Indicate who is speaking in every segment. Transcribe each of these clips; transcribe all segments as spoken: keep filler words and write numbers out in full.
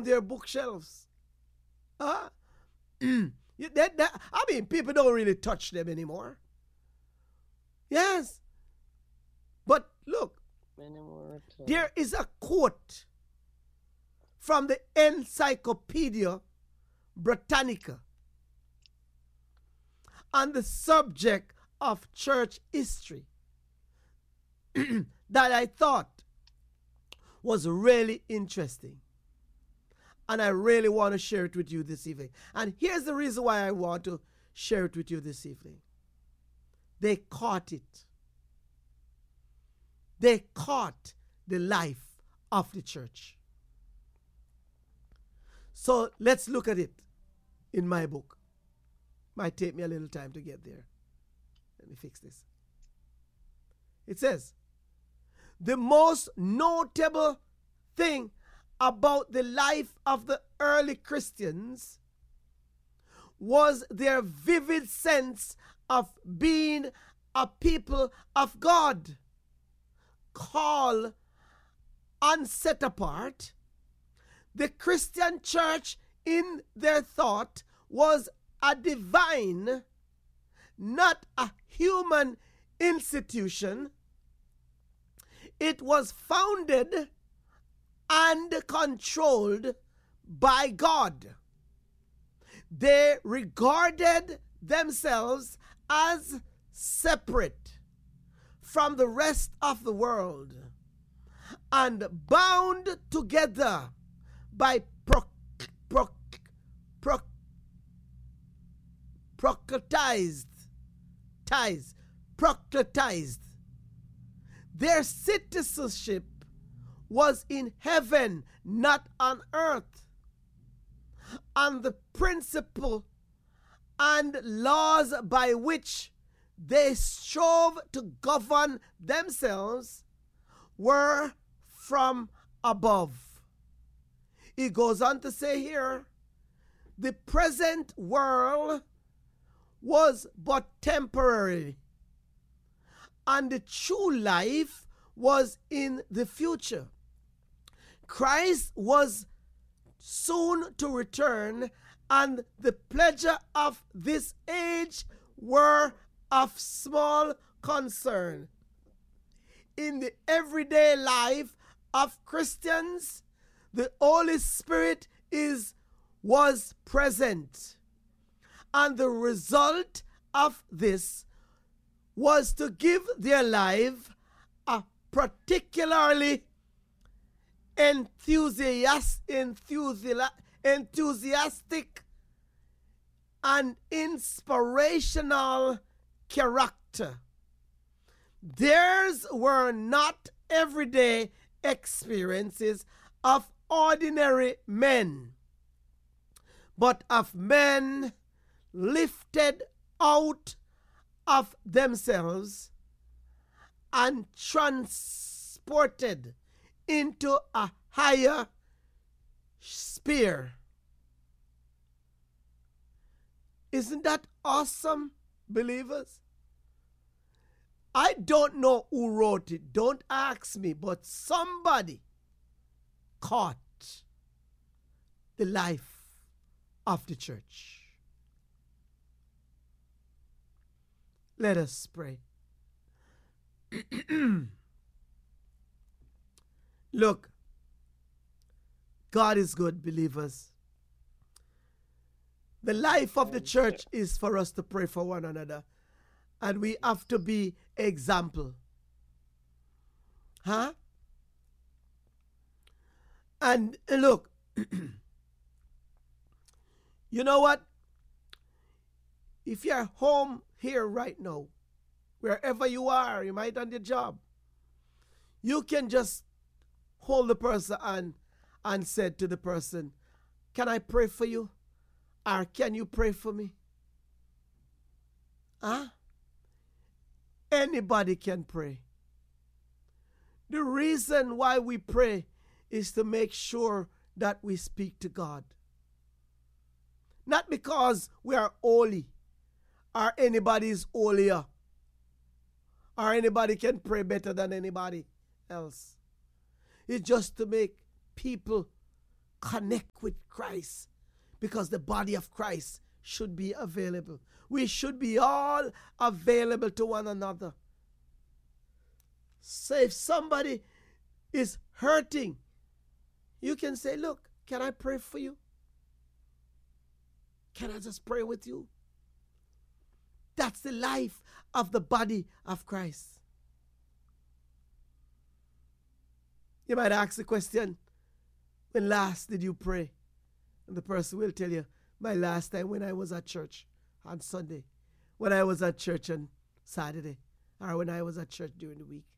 Speaker 1: on their bookshelves. Huh? You- that- that- I mean, people don't really touch them anymore. Yes. But look,
Speaker 2: Many more return.
Speaker 1: there is a quote from the Encyclopedia Britannica on the subject of church history that I thought was really interesting. And I really want to share it with you this evening. And here's the reason why I want to share it with you this evening. They caught it. They caught the life of the church. So let's look at it in my book. Might take me a little time to get there. Let me fix this. It says, the most notable thing about the life of the early Christians was their vivid sense of being a people of God, called and set apart. The Christian church, in their thought, was a divine, not a human institution. It was founded and controlled by God. They regarded themselves as separate from the rest of the world and bound together by pro, pro, pro, procretized ties, procretized. Their citizenship was in heaven, not on earth. And the principle and laws by which they strove to govern themselves were from above. He goes on to say here, the present world was but temporary, and the true life was in the future. Christ was soon to return, and the pleasure of this age were of small concern. In the everyday life of Christians, the Holy Spirit is was present, and the result of this was to give their life a particularly enthusiast, enthusi- enthusiastic and inspirational character. Theirs were not everyday experiences of ordinary men, but of men lifted out of themselves and transported into a higher sphere. Isn't that awesome, believers? I don't know who wrote it. Don't ask me, but somebody caught the life of the church. Let us pray. Look, God is good, believers. The life of the church is for us to pray for one another. And we have to be example. Huh? And look, you know what? If you're home here right now, wherever you are, you might on your job, you can just hold the person and, and say to the person, can I pray for you? Or can you pray for me? Huh? Anybody can pray. The reason why we pray is to make sure that we speak to God. Not because we are holy, or anybody is holier, or anybody can pray better than anybody else. It's just to make people connect with Christ, because the body of Christ should be available. We should be all available to one another. So if somebody is hurting, you can say, look, can I pray for you? Can I just pray with you? That's the life of the body of Christ. You might ask the question, when last did you pray? And the person will tell you, my last time when I was at church on Sunday, when I was at church on Saturday, or when I was at church during the week.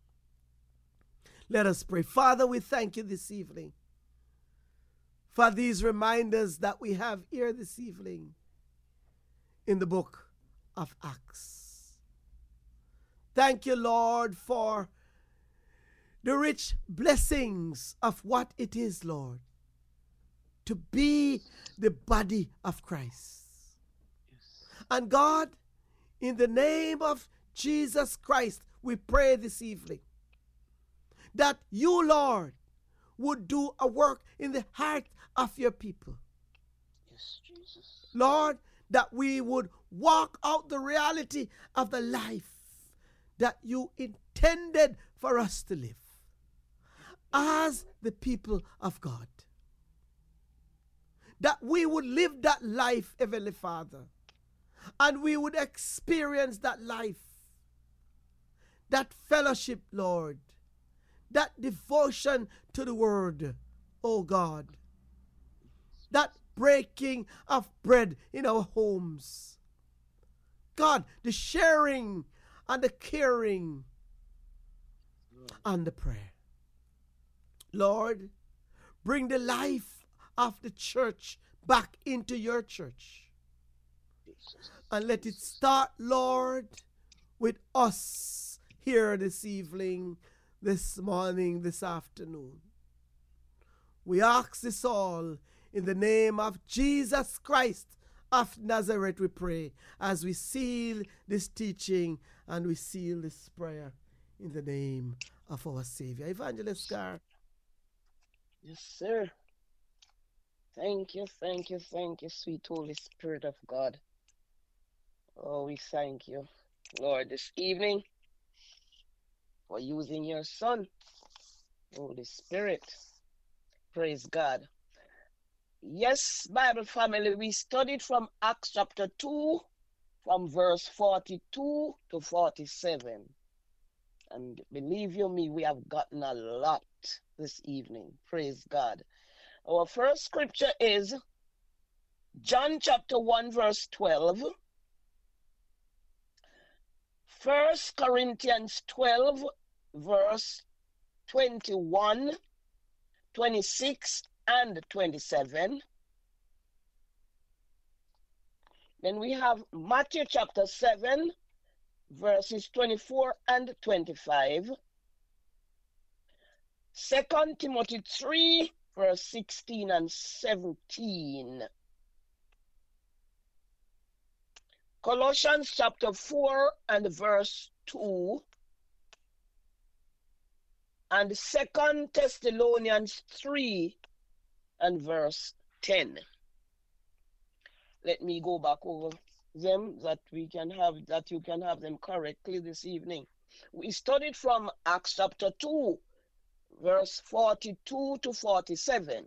Speaker 1: Let us pray. Father, we thank you this evening for these reminders that we have here this evening in the book of Acts. Thank you, Lord, for the rich blessings of what it is, Lord, to be the body of Christ. Yes. And God, in the name of Jesus Christ, we pray this evening that you, Lord, would do a work in the heart of your people.
Speaker 2: Yes, Jesus.
Speaker 1: Lord, that we would walk out the reality of the life that you intended for us to live as the people of God. That we would live that life, Heavenly Father, and we would experience that life, that fellowship, Lord, that devotion to the Word, oh God, that breaking of bread in our homes. God, the sharing and the caring and the prayer. Lord, bring the life of the church back into your church. And let it start, Lord, with us here this evening, this morning, this afternoon. We ask this all in the name of Jesus Christ of Nazareth, we pray, as we seal this teaching and we seal this prayer in the name of our Savior. Evangelist Gar.
Speaker 2: Yes, sir. Thank you, thank you, thank you, sweet Holy Spirit of God. Oh, we thank you, Lord, this evening for using your Son, Holy Spirit. Praise God. Yes, Bible family, we studied from Acts chapter two, from verse forty-two to forty-seven. And believe you me, we have gotten a lot this evening. Praise God. Our first scripture is John chapter one, verse twelve. First Corinthians twelve, verse twenty-one, twenty-six, and twenty-seven. Then we have Matthew chapter seven, verses twenty-four and twenty-five. Second Timothy three, verse sixteen and seventeen. Colossians chapter four and verse two. And Second Thessalonians three and verse ten. Let me go back over them that we can have, that you can have them correctly this evening. We studied from Acts chapter two, verse forty-two to forty-seven.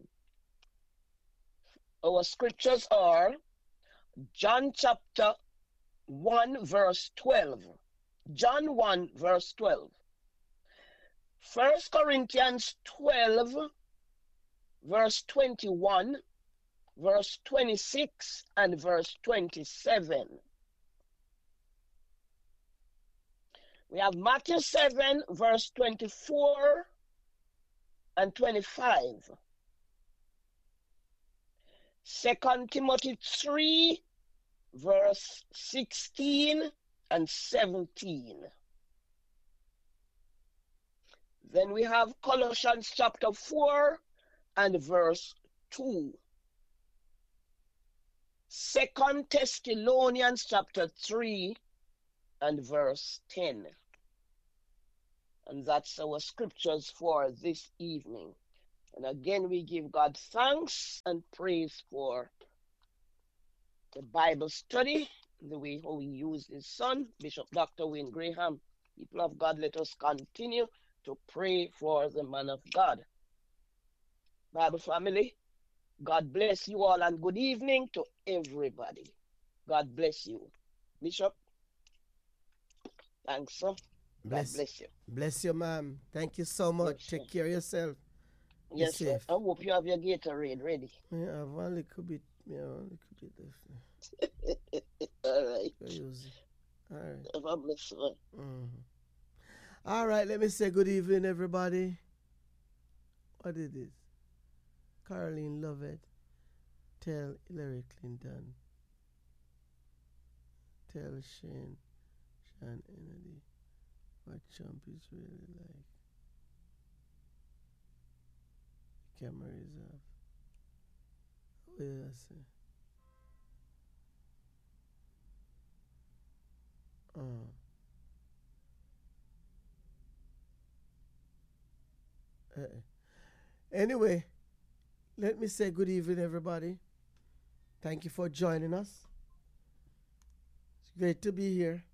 Speaker 2: Our scriptures are John chapter one, verse twelve. John one, verse twelve. First Corinthians twelve, verse twenty-one, verse twenty-six, and verse twenty-seven. We have Matthew seven, verse twenty-four and twenty-five. Second Timothy three, verse sixteen and seventeen. Then we have Colossians chapter four and verse two. Second Thessalonians chapter three and verse ten. And that's our scriptures for this evening. And again, we give God thanks and praise for the Bible study, the way how he used his son, Bishop Doctor Wayne Graham. People of God, let us continue to pray for the man of God. Bible family, God bless you all and good evening to everybody. God bless you. Bishop, thanks, sir. God
Speaker 1: Bless,
Speaker 2: bless you.
Speaker 1: bless you, ma'am. Thank you so much.
Speaker 2: Yes,
Speaker 1: Take
Speaker 2: sir.
Speaker 1: care of yourself. Be
Speaker 2: Yes, sir.
Speaker 1: safe.
Speaker 2: I hope you have your Gatorade ready.
Speaker 1: Yeah, I have one little bit, yeah, one little bit left.
Speaker 2: All right.
Speaker 1: Go use it. All right.
Speaker 2: Have a blessed one.
Speaker 1: Mhm. All right, let me say good evening, everybody. What is this? Caroline Lovett. Tell Hillary Clinton. Tell Shane, Sean Kennedy what Trump is really like. The camera is off. What did I say? Oh. Uh, anyway, let me say good evening, everybody. Thank you for joining us. It's great to be here.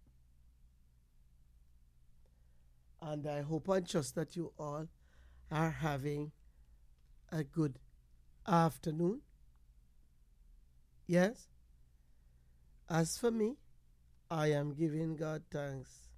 Speaker 1: And I hope and trust that you all are having a good afternoon. Yes? As for me, I am giving God thanks